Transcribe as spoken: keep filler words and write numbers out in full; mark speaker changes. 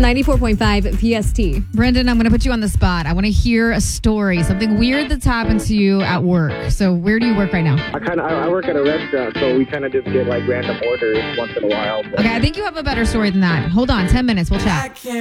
Speaker 1: ninety-four point five P S T.
Speaker 2: Brendan, I'm going to put you on the spot. I want to hear a story, something weird that's happened to you at work. So where do you work right now?
Speaker 3: I kind of I I work at a restaurant, so we kind of just get like random orders once in a while. But.
Speaker 2: Okay, I think you have a better story than that. Hold on, ten minutes. We'll chat.